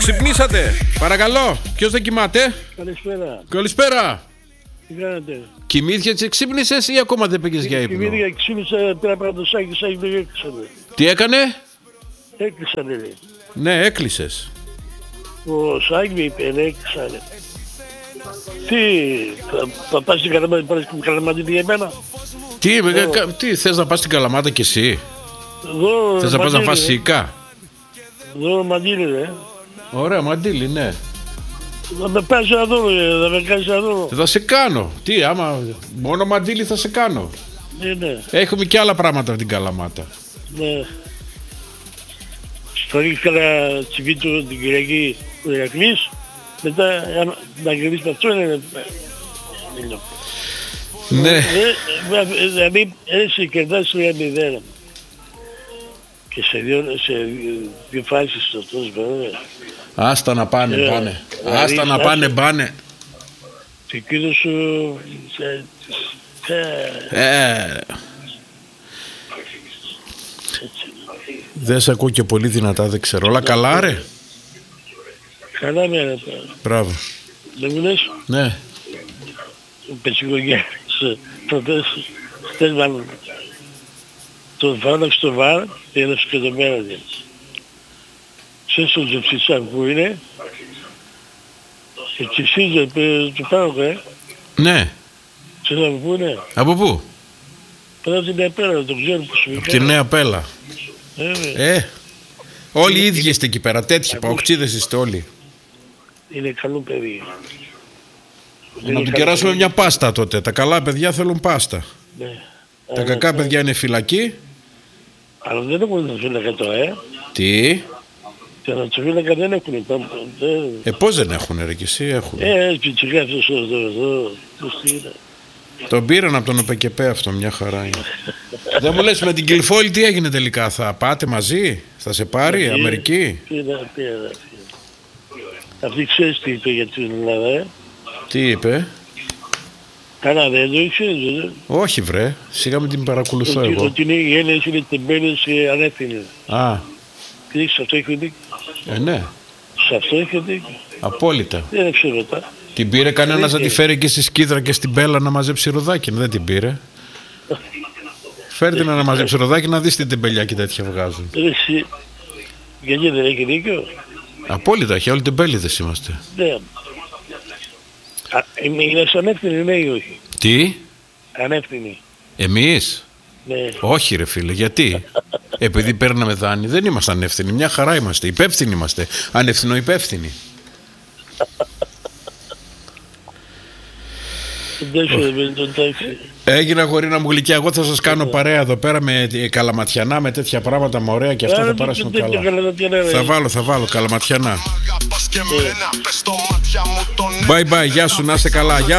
Ξυπνήσατε, παρακαλώ. Ποιος δεν κοιμάται? Καλησπέρα. Καλησπέρα. Τι κάνετε? Κοιμήθηκες, ξύπνησες ή ακόμα δεν πήγες για ύπνο? Κοιμήθηκα, ξύπνησα, πήρα πάνω το σάκι, το έκλεισανε. Τι έκανε? Έκλεισανε, λέει. Ναι, έκλεισες. Ο Σάκη με είπε, έκλεισανε. Τι, θα πας στην Καλαμάτη για εμένα? Τι, θες να πας στην Καλαμάτα κι εσύ? Θες να πας να φας σικά? Εδώ μαντήλι, Ωραία, μαντήλι, ναι. Θα με πας να δω, θα με κάνεις να δω. Θα σε κάνω. Τι, άμα μόνο μαντήλι θα σε κάνω. Ναι. Έχουμε και άλλα πράγματα από την Καλαμάτα. Ναι. Στο ρίχνεις καλά τσιβί του την Κυριακή του Ηρακλής, μετά να γυρίσεις με αυτό είναι... Ναι. Δηλαδή έτσι κερδάς 3-0 και σε δύο φάσεις στο τόσο βέβαια. Άστα να πάνε. Άστα να πάνε. Το κύριο σου... Δεν σε ακούω και πολύ δυνατά, δεν ξέρω. Όλα καλά ρε? Καλά μέρα. Μπράβο. Δεν μου λες? Ναι. Ο Πετσικογιάννης χτες μάλλον τον φάναξε στο βάρ και έλευσε και το μέρα της. Ξέρεις τον Τζεψιτσάκ που είναι και ψηφίζει του Πάοκ, Ναι. Ξέρεις από πού είναι? Από πού? Πέρα από την Νέα Πέλα, το ξέρω που σου Από τη Νέα Πέλα. Όλοι οι ίδιοι είστε εκεί πέρα, τέτοιοι παοξίδες είστε όλοι. Είναι καλό παιδί. Να του κεράσουμε μια πάστα τότε. Τα καλά παιδιά θέλουν πάστα. Ναι. Τα κακά παιδιά είναι φυλακή. Αλλά δεν έχουν το φύλακα τώρα, Τι? Και να το φύλακα δεν έχουν. Πώς δεν έχουνε ρε κι εσύ, έχουνε. Πιτσικά αυτός εδώ, πώς τι είναι. Τον πήραν από τον ΟΠΕΚΕΠΕ αυτό, μια χαρά είναι. Δεν μου λες με την Κιλφόλη τι έγινε τελικά, θα πάτε μαζί, θα σε πάρει, Αμερική? Αυτή ξέρεις τι είπε για την Ελλάδα, Τι είπε? Καλά δεν το ξέρεις, Όχι βρε, σιγά με την παρακολουθώ εγώ. Ότι είναι οι Έλληνες είναι τεμπέλες και ανεύθυνες. Τι έχεις, αυτό έχει δίκιο? Ναι. Σε αυτό έχει δίκιο. Απόλυτα. Δεν ξέρω μετά. Την πήρε κανένας να τη φέρει και στη Σκίδρα και στην Πέλα να μαζέψει ροδάκι? Δεν την πήρε. Φέρτε να μαζέψει ροδάκι να δεις τι τεμπελιά και τέτοια βγάζουν. Εσύ, γιατί δεν έχει δίκιο? Απόλυτα, και όλοι τεμπέλιδες είμαστε. Ναι. Είναι ανεύθυνοι, ναι ή όχι? Τι? Ανεύθυνοι. Εμείς? Ναι. Όχι ρε φίλε, γιατί? Επειδή παίρναμε δάνει, δεν είμαστε ανεύθυνοι, μια χαρά είμαστε, υπεύθυνοι είμαστε, ανεύθυνο υπεύθυνοι. Έγινα γορίνα μου γλυκιά. Εγώ θα σας κάνω παρέα εδώ πέρα με καλαματιανά, με τέτοια πράγματα με ωραία και αυτά θα περάσουμε καλά. Θα βάλω καλαματιανά. Bye bye, γεια σου, να είστε καλά.